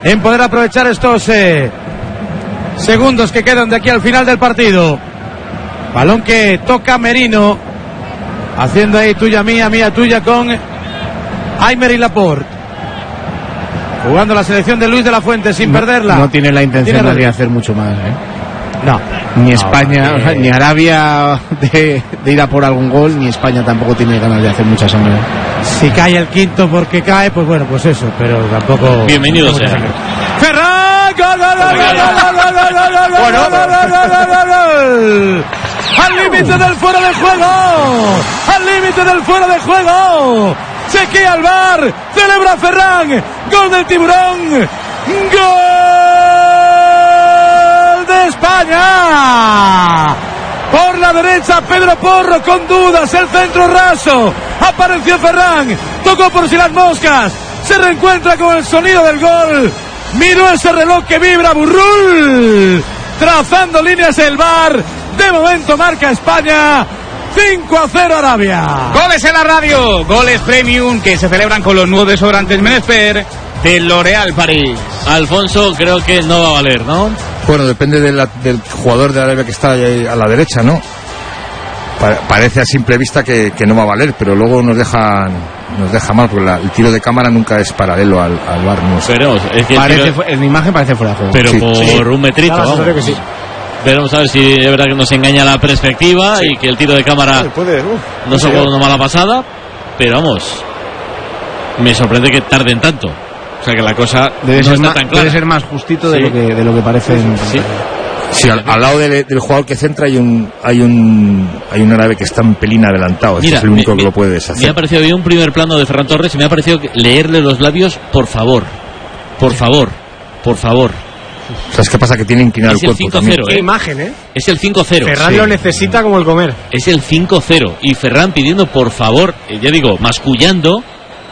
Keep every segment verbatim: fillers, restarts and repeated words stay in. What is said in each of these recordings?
en poder aprovechar estos eh, segundos que quedan de aquí al final del partido. Balón que toca Merino, haciendo ahí tuya mía, mía tuya con Aymeric Laporte. Jugando la selección de Luis de la Fuente sin no, perderla. No tiene la intención ¿Tiene de hacer mucho más, ¿eh? No. Ni no, España, porque... o sea, ni Arabia de, de ir a por algún gol, ni España tampoco tiene ganas de hacer mucha sangre. Si cae el quinto porque cae, pues bueno, pues eso, pero tampoco... Bienvenido sea. ¡Ferran! ¡Gol, gol, gol, gol, gol, gol, gol, gol, gol, gol, gol, gol! ¡Al límite del fuera de juego! ¡Al límite del fuera de juego! Chequea al bar, celebra Ferran, gol del Tiburón, gol de España. Por la derecha Pedro Porro con dudas, el centro raso, apareció Ferran, tocó por si las moscas, se reencuentra con el sonido del gol, miró ese reloj que vibra, Burrul, trazando líneas el bar, de momento marca España. cinco a cero Arabia. Goles en la radio, goles premium que se celebran con los nuevos desodorantes Menesper de L'Oréal París. Alfonso, creo que no va a valer, ¿no? Bueno, depende de la, del jugador de Arabia que está ahí a la derecha, ¿no? Pa- parece a simple vista que, que no va a valer, pero luego nos deja, nos deja mal, porque la, el tiro de cámara nunca es paralelo al, al bar. No sé. Pero es que Parece, tiro... en la imagen parece fuera de juego. Pero sí, por sí. un metrito, Claro, vamos. creo que sí. Veremos a ver si es verdad que nos engaña la perspectiva, sí, y que el tiro de cámara puede, uf, no se fue una mala pasada, pero vamos, me sorprende que tarden tanto. O sea que la cosa debe, no ser, está más, tan clara. debe ser más justito de, Sí. lo, que, de lo que parece. En... Sí. Sí, al, al lado del, del jugador que centra hay un hay un hay un árabe que está un pelín adelantado. Ese Mira, es el único me, que me, lo puede me ha deshacer. parecido bien un primer plano de Ferran Torres y me ha parecido que leerle los labios, por favor, por favor, por favor. ¿Sabes qué pasa? Que tiene inclinado Es el el cuerpo cinco también. cero, Qué ¿eh? imagen, ¿eh? Es el cinco cero. Ferran Sí. lo necesita como el comer. Es el cinco cero. Y Ferran pidiendo, por favor, eh, ya digo, mascullando,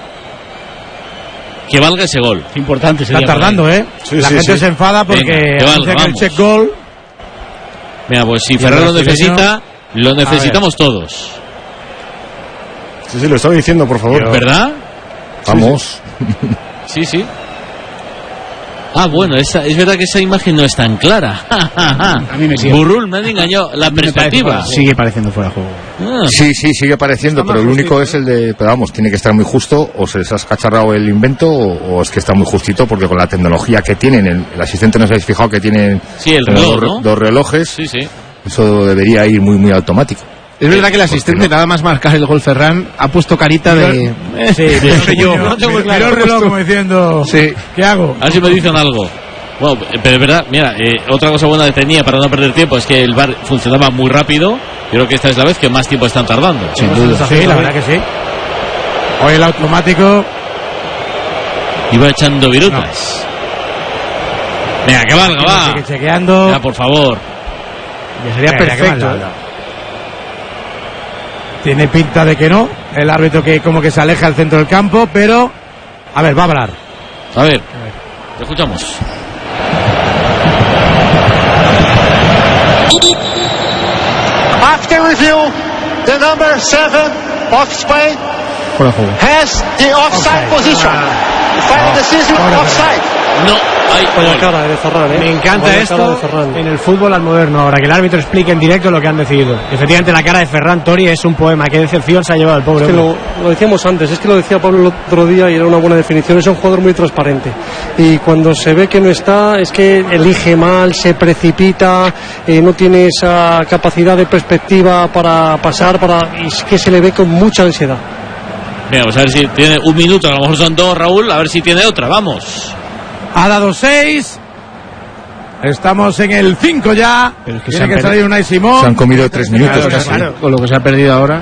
que valga ese gol. Importante Está tardando, ¿eh? Sí, la sí, gente sí. se enfada porque Venga, que valga, anuncian el vamos. check gol. Mira, pues si Y Ferran el lo brasileño... necesita, lo necesitamos todos. Sí, sí, lo estaba diciendo, por favor. ¿Verdad? Vamos. Sí, sí. Ah, bueno, esa, es verdad que esa imagen no es tan clara. A mí me sigue. Burrul me han engañado la perspectiva. Sigue pareciendo fuera de juego. Ah, Sí, sí, sigue apareciendo, pero el único es el de... Pero vamos, tiene que estar muy justo, o se les ha escacharrado el invento, o, o es que está muy justito, porque con la tecnología que tienen, el, el asistente, ¿no os habéis fijado que tienen Sí, el como reloj, dos, ¿no? dos relojes? sí, sí. Eso debería ir muy, muy automático. Es verdad que el ¿Por qué asistente, no? nada más marcar el gol Ferran, ha puesto carita de... Sí, no sé yo. No tengo muy Miró claro. el reloj como diciendo, Sí. ¿qué hago? A ver si me dicen algo. Bueno, pero es verdad, mira, eh, otra cosa buena que tenía para no perder tiempo es que el V A R funcionaba muy rápido. Yo creo que esta es la vez que más tiempo están tardando. Sin duda. Sí, la verdad que sí. Hoy el automático... Iba echando virutas. Venga, que valga, va. Sigue chequeando. Ya, por favor. Ya sería Venga, perfecto. que valga. ¿eh? Tiene pinta de que no. El árbitro que como que se aleja al centro del campo, pero... A ver, va a hablar. A ver, te escuchamos. After review, the number seven of Spain Fuera de juego. has the offside position. Final decision, offside. No, hay Con la gol. cara de Ferran, ¿eh? Me encanta Con la cara esto de Ferran. en el fútbol al moderno ahora, que el árbitro explique en directo lo que han decidido. Efectivamente, la cara de Ferran Tori es un poema. Qué decepción se ha llevado el pobre Es que hombre. lo, lo decíamos antes, es que lo decía Pablo el otro día y era una buena definición. Es un jugador muy transparente y cuando se ve que no está, es que elige mal, se precipita, eh, no tiene esa capacidad de perspectiva para pasar, para y es que se le ve con mucha ansiedad. Mira, vamos a ver si tiene un minuto, a lo mejor son dos, Raúl, a ver si tiene otra, vamos. Ha dado seis. Estamos en el cinco ya. Pero es que Tiene se que han salir Unai Simón. Se han comido tres minutos Claro, casi. claro. Con lo que se ha perdido ahora.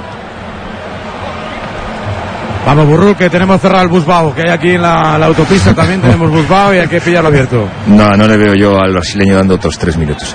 Vamos, Burrul, que tenemos cerrado el Busbao, que hay aquí en la, la autopista también tenemos Busbao y hay que pillarlo abierto. No, no le veo yo al brasileño dando otros tres minutos.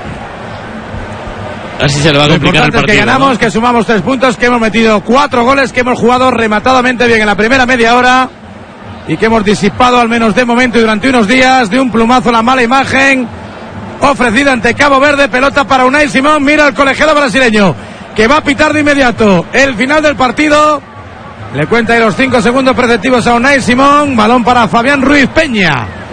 A ver si se le va a Lo complicar el importante es partido. que ganamos, ¿no? que sumamos tres puntos, que hemos metido cuatro goles, que hemos jugado rematadamente bien en la primera media hora y que hemos disipado, al menos de momento y durante unos días, de un plumazo la mala imagen ofrecida ante Cabo Verde. Pelota para Unai Simón. Mira el colegiado brasileño, que va a pitar de inmediato el final del partido. Le cuenta ahí los cinco segundos preceptivos a Unai Simón. Balón para Fabián Ruiz Peña.